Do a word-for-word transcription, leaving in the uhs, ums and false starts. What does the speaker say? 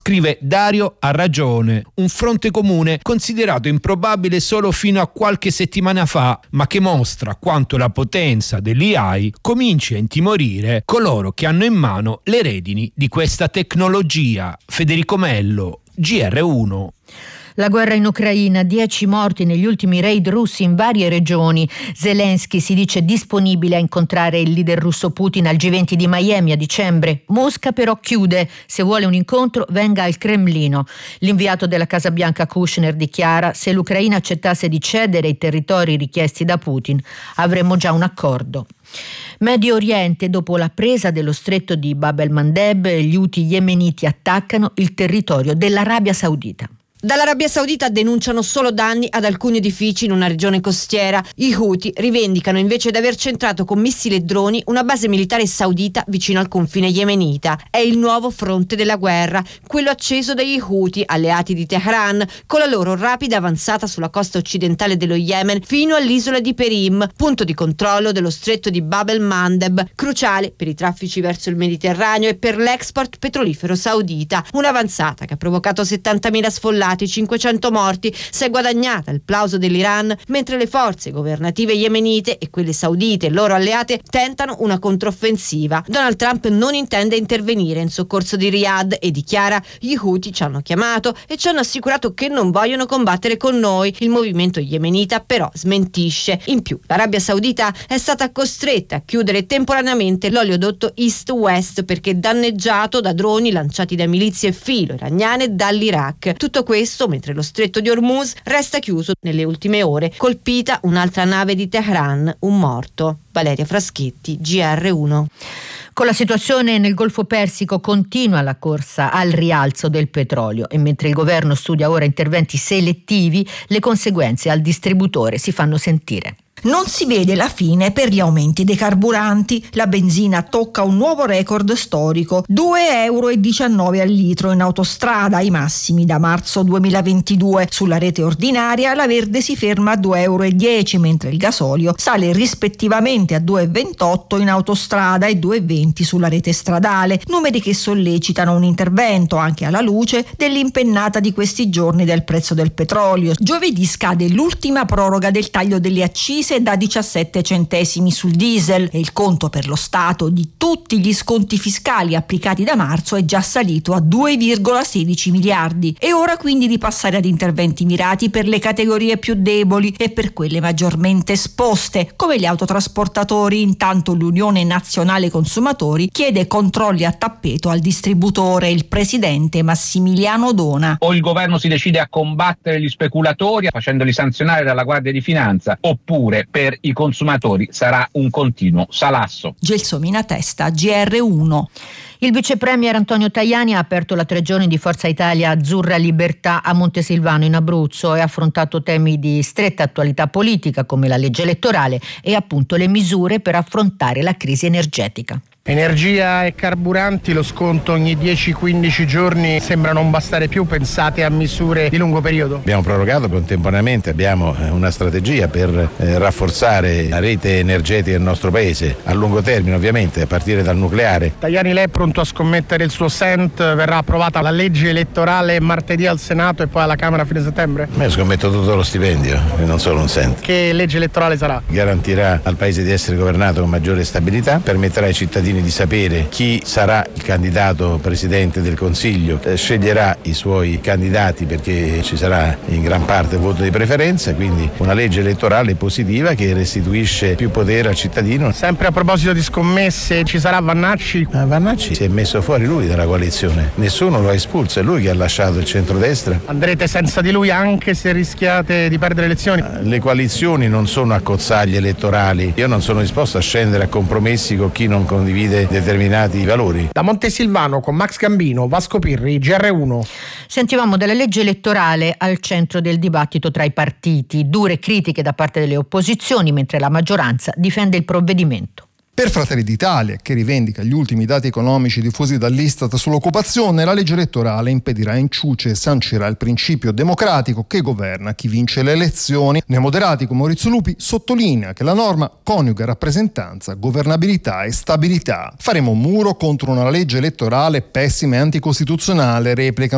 Scrive Dario ha ragione, un fronte comune considerato improbabile solo fino a qualche settimana fa, ma che mostra quanto la potenza dell'A I cominci a intimorire coloro che hanno in mano le redini di questa tecnologia. Federico Mello, G R uno. La guerra in Ucraina, dieci morti negli ultimi raid russi in varie regioni. Zelensky si dice disponibile a incontrare il leader russo Putin al G venti di Miami a dicembre. Mosca però chiude, se vuole un incontro venga al Cremlino. L'inviato della Casa Bianca Kushner dichiara: se l'Ucraina accettasse di cedere i territori richiesti da Putin avremmo già un accordo. Medio Oriente, dopo la presa dello stretto di Bab el-Mandeb, gli Houthi yemeniti attaccano il territorio dell'Arabia Saudita. Dall'Arabia Saudita denunciano solo danni ad alcuni edifici in una regione costiera. I Houthi rivendicano invece di aver centrato con missili e droni una base militare saudita vicino al confine yemenita. È il nuovo fronte della guerra, quello acceso dagli Houthi, alleati di Teheran, con la loro rapida avanzata sulla costa occidentale dello Yemen fino all'isola di Perim, punto di controllo dello stretto di Bab el-Mandeb, cruciale per i traffici verso il Mediterraneo e per l'export petrolifero saudita. Un'avanzata che ha provocato settantamila sfollati, cinquecento morti, si è guadagnata il plauso dell'Iran, mentre le forze governative yemenite e quelle saudite e loro alleate tentano una controffensiva. Donald Trump non intende intervenire in soccorso di Riyadh e dichiara: gli Houthi ci hanno chiamato e ci hanno assicurato che non vogliono combattere con noi. Il movimento yemenita però smentisce. In più, l'Arabia Saudita è stata costretta a chiudere temporaneamente l'oleodotto East-West perché danneggiato da droni lanciati da milizie filo-iraniane dall'Iraq. Tutto questo mentre lo stretto di Hormuz resta chiuso nelle ultime ore, colpita un'altra nave di Teheran, un morto. Valeria Fraschetti, G R uno. Con la situazione nel Golfo Persico continua la corsa al rialzo del petrolio e mentre il governo studia ora interventi selettivi, le conseguenze al distributore si fanno sentire. Non si vede la fine per gli aumenti dei carburanti. La benzina tocca un nuovo record storico, due virgola diciannove euro al litro in autostrada, ai massimi da marzo duemilaventidue. Sulla rete ordinaria la verde si ferma a due virgola dieci euro, mentre il gasolio sale rispettivamente a due virgola ventotto in autostrada e due virgola venti sulla rete stradale, numeri che sollecitano un intervento anche alla luce dell'impennata di questi giorni del prezzo del petrolio. Giovedì scade l'ultima proroga del taglio delle accise da diciassette centesimi sul diesel e il conto per lo Stato di tutti gli sconti fiscali applicati da marzo è già salito a due virgola sedici miliardi. È ora quindi di passare ad interventi mirati per le categorie più deboli e per quelle maggiormente esposte, come gli autotrasportatori. Intanto l'Unione Nazionale Consumatori chiede controlli a tappeto al distributore. Il presidente Massimiliano Dona: o il governo si decide a combattere gli speculatori facendoli sanzionare dalla Guardia di Finanza, oppure per i consumatori sarà un continuo salasso. Gelsomina Testa, G R uno. Il vice premier Antonio Tajani ha aperto la tre giorni di Forza Italia Azzurra Libertà a Montesilvano in Abruzzo e ha affrontato temi di stretta attualità politica come la legge elettorale e appunto le misure per affrontare la crisi energetica. Energia e carburanti, lo sconto ogni dieci quindici giorni sembra non bastare più, pensate a misure di lungo periodo? Abbiamo prorogato contemporaneamente, abbiamo una strategia per eh, rafforzare la rete energetica del nostro paese a lungo termine, ovviamente a partire dal nucleare. Tajani, lei è pronto a scommettere il suo cent? Verrà approvata la legge elettorale martedì al Senato e poi alla Camera a fine settembre? Io scommetto tutto lo stipendio e non solo un cent. Che legge elettorale sarà? Garantirà al paese di essere governato con maggiore stabilità, permetterà ai cittadini di sapere chi sarà il candidato presidente del Consiglio, eh, sceglierà i suoi candidati perché ci sarà in gran parte il voto di preferenza, quindi una legge elettorale positiva che restituisce più potere al cittadino. Sempre a proposito di scommesse, ci sarà Vannacci? Ah, Vannacci si è messo fuori lui dalla coalizione, nessuno lo ha espulso, è lui che ha lasciato il centrodestra. Andrete senza di lui anche se rischiate di perdere le elezioni? Le coalizioni non sono accozzaglie elettorali, io non sono disposto a scendere a compromessi con chi non condivide determinati valori. Da Montesilvano con Max Gambino, Vasco Pirri, G R uno. Sentivamo della legge elettorale al centro del dibattito tra i partiti, dure critiche da parte delle opposizioni mentre la maggioranza difende il provvedimento. Per Fratelli d'Italia, che rivendica gli ultimi dati economici diffusi dall'Istat sull'occupazione, la legge elettorale impedirà inciuce e sancirà il principio democratico che governa chi vince le elezioni. Nei moderati, come Maurizio Lupi, sottolinea che la norma coniuga rappresentanza, governabilità e stabilità. Faremo un muro contro una legge elettorale pessima e anticostituzionale, replicano